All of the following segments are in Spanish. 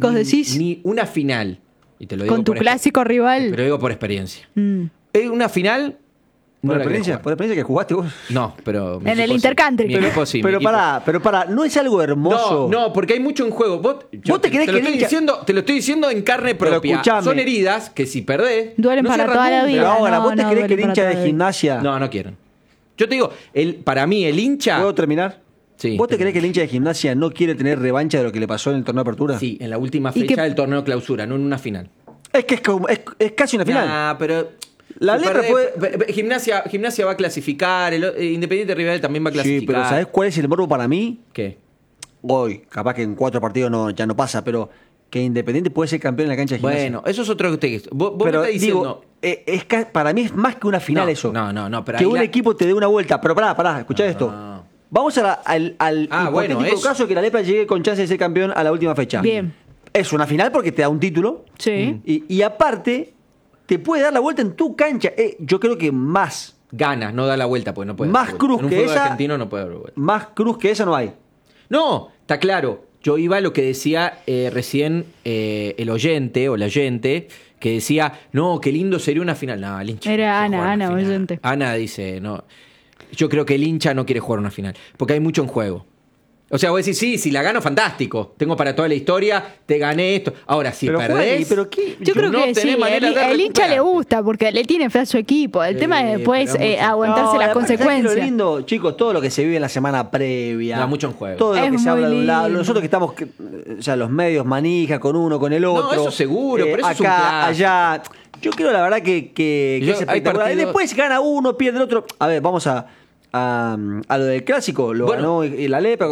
clásicos decís. Ni una final. Y te lo digo Con tu por clásico rival. Pero lo digo por experiencia. Una final. ¿Por la quiero experiencia? jugar. ¿Por experiencia que jugaste vos? No, pero. mi En el equipo sí. intercountry. Mi equipo sí, mi Pero equipo. pará, ¿no es algo hermoso? No, porque hay mucho en juego. ¿Vos te creés lo que estoy hincha- diciendo, te lo estoy diciendo en carne Pero propia. escuchame. Son heridas que si perdés. Duelen no para cierran toda la nunca. vida. Pero ahora, No, ¿vos te no, crees que el duele hincha para de toda la vida. gimnasia... No quieren. Yo te digo, para mí el hincha. ¿Puedo terminar? Sí. ¿Vos te crees que el hincha de gimnasia no quiere tener revancha de lo que le pasó en el torneo de apertura? Sí, en la última ¿Y fecha qué? del torneo clausura, no en una final. Es que es casi una final. Nah, pero. La si Lepra perdés- Gimnasia va a clasificar, Independiente Rivadavia también va a Sí, clasificar. pero ¿sabés cuál es el morbo para mí? ¿Qué? Hoy, capaz que en 4 partidos ya no pasa, pero que Independiente puede ser campeón en la cancha de gimnasia. Bueno, eso es otro texto. Vos pero me estás diciendo. digo, para mí es más que una final No, eso. no, pero que ahí un equipo te dé una vuelta. Pero pará, escuchá esto. Vamos al bueno, hipotético caso que la Lepra llegue con chance de ser campeón a la última fecha. Bien. Es una final porque te da un título. Sí. Y aparte, te puede dar la vuelta en tu cancha. Yo creo que más Gana, no da la vuelta, pues no puede. Más dar la cruz vuelta. En un que fútbol esa- argentino no puede dar vuelta. más cruz que esa no hay. No, está claro. Yo iba a lo que decía recién el oyente o la oyente, que decía, no, qué lindo sería una final. No, el hincha. Era no quiere jugar Ana, una final. oyente. Ana dice, no. Yo creo que el hincha no quiere jugar una final, porque hay mucho en juego. O sea, vos decís, sí, si la gano, fantástico. Tengo para toda la historia, te gané esto. Ahora, si Pero, perdés... Juan, ¿pero qué? Yo creo no que tenés sí, manera de el hincha le recuperarte. gusta porque le tiene fe a su equipo. El tema es después pero es mucho. aguantarse las aparte, ¿sabés qué es consecuencias. Lo lindo, chicos, todo lo que se vive en la semana previa. Da mucho en juego. Todo lo Es que se muy habla de un lado. lindo. Nosotros que estamos, o sea, los medios manija con uno, con el otro. eso seguro, pero eso es un acá, clásico. allá. Yo creo, la verdad, que Yo- es hay espectacular. partidos- Después gana uno, pierde el otro. A ver, vamos a lo del clásico. Lo Bueno. ganó y la Lepra.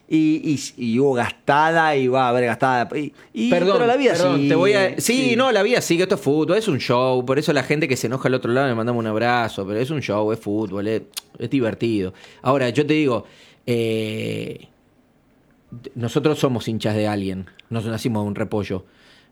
Y hubo gastada y va a haber gastada. Perdón, pero la vida perdón, sigue, te voy a... Sí, sí. no, la vida sigue, esto es fútbol, es un show, por eso la gente que se enoja al otro lado le mandamos un abrazo, pero es un show, es fútbol, es divertido. Ahora, yo te digo, nosotros somos hinchas de alguien, nos nacimos de un repollo,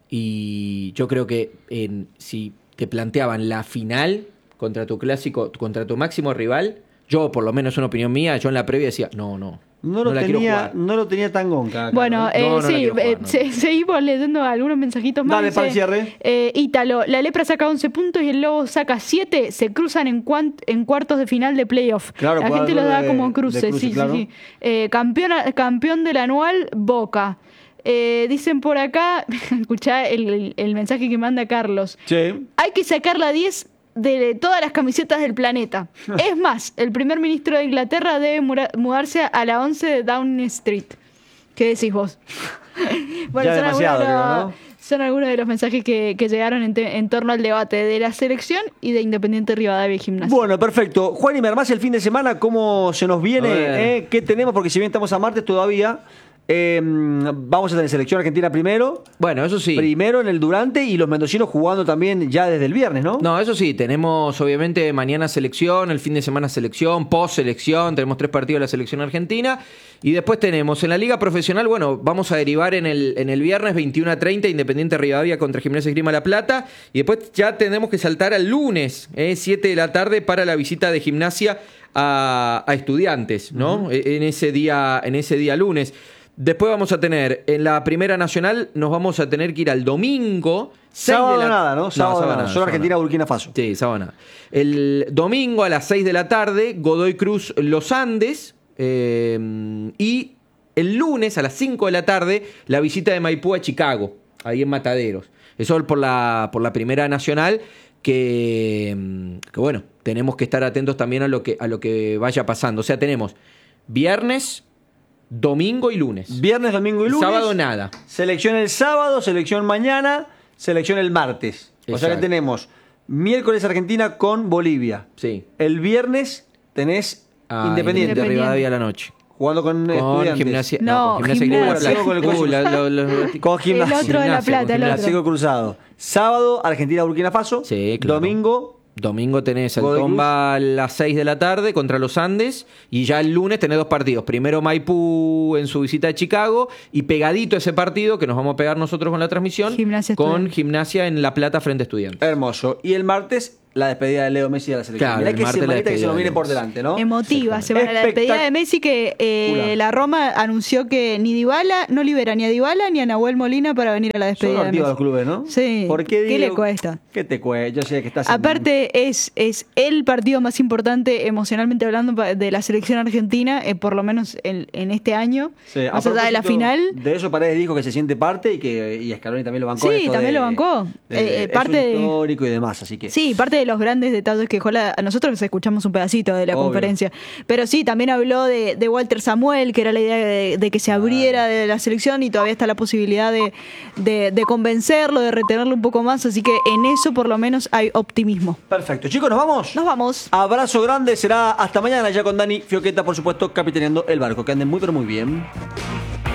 y yo creo que si te planteaban la final contra tu clásico, contra tu máximo rival, yo, por lo menos es una opinión mía, yo en la previa decía, no No la quiero jugar. no lo tenía tan gonca. acá, Bueno, ¿no? No, no la sí, quiero jugar, no. seguimos leyendo algunos mensajitos más. Dale, para el cierre. Ítalo, la Lepra saca 11 puntos y el Lobo saca 7. Se cruzan en cuartos de final de playoff. Claro, la puede gente los haber da de- como de cruces. cruce, Sí, claro. sí. Campeón del anual, Boca. Dicen por acá, escuchá el mensaje que manda Carlos. Sí. Hay que sacar la 10 de todas las camisetas del planeta. Es más, el primer ministro de Inglaterra debe mudarse a la 11 de Downing Street. ¿Qué decís vos? Ya demasiado, creo, ¿no? Son algunos de los mensajes que llegaron en torno al debate de la selección y de Independiente Rivadavia y Gimnasia. Bueno, perfecto. Juan y Mermás, el fin de semana, ¿cómo se nos A viene? ver. ¿Qué tenemos? Porque si bien estamos a martes todavía, vamos a tener selección argentina primero. Bueno, eso sí. Primero en el Durante y los mendocinos jugando también ya desde el viernes, ¿no? No, eso sí, tenemos obviamente mañana selección, el fin de semana selección, post-selección, tenemos 3 partidos de la selección argentina y después tenemos en la liga profesional, bueno, vamos a derivar en el viernes 21:30 Independiente Rivadavia contra Gimnasia Esgrima La Plata y después ya tenemos que saltar al lunes, 7 de la tarde para la visita de Gimnasia a Estudiantes, ¿no? En ese día lunes. Después vamos a tener, en la Primera Nacional, nos vamos a tener que ir al domingo. 6 Sábado de la... nada, ¿no? Sábado nada. Solo sábado Argentina, nada. Burkina Faso. Sí, sábado nada. El domingo a las 6 de la tarde, Godoy Cruz Los Andes. Y el lunes a las 5 de la tarde, la visita de Maipú a Chicago, ahí en Mataderos. Eso por la Primera Nacional, que bueno, tenemos que estar atentos también a lo que vaya pasando. O sea, tenemos viernes, domingo y lunes. Viernes, domingo y lunes. Sábado nada. Selección el sábado, selección mañana, selección el martes. O sea que Exacto. tenemos miércoles Argentina con Bolivia. Sí. El viernes tenés Independiente. De Rivadavia a la noche. Jugando con Con Estudiantes. Gimnasia. No, con Gimnasia Grima de la Gimnasia. Plata. Con el coso. Con Gimnasia. El otro de La Gimnasia, Plata, con el otro. Gimnasia cruzado. Sábado, Argentina, Burkina Faso. Sí, claro. Domingo tenés el Godoy Cruz. Tomba a las 6 de la tarde contra los Andes y ya el lunes tenés 2 partidos. Primero Maipú en su visita a Chicago y pegadito ese partido que nos vamos a pegar nosotros con la transmisión Gimnasia con Estudiantes. Gimnasia en La Plata frente a Estudiantes. Hermoso. Y el martes, la despedida de Leo Messi a la selección. Claro, Mirá el que martes la semanita que se despedida nos de viene Leo por Messi. delante, ¿no? Emotiva semana la despedida de Messi, que la Roma anunció que ni Dybala no libera ni a Dybala ni a Nahuel Molina para venir a la Son despedida de activos Messi. los clubes, ¿no? Sí. ¿Por qué, ¿Qué le Diego? cuesta? ¿Qué te cuesta? Yo sé que estás... Aparte, es el partido más importante emocionalmente hablando de la selección argentina, por lo menos en este año, Sí, a más allá de la propósito final. De eso Paredes dijo que se siente parte y Scaloni también lo bancó. Sí, esto también de- lo bancó. de- Parte es un de- histórico y demás, así que... Sí, parte de los grandes detalles que dejó a nosotros escuchamos un pedacito de la Obvio. conferencia. Pero sí, también habló de Walter Samuel, que era la idea de que se abriera de la selección y todavía está la posibilidad de convencerlo, de retenerlo un poco más. Así que en eso por lo menos hay optimismo. Perfecto. Chicos, ¿nos vamos? Nos vamos. Abrazo grande, será hasta mañana ya con Dani Fioqueta, por supuesto, capitaneando el barco. Que anden muy pero muy bien.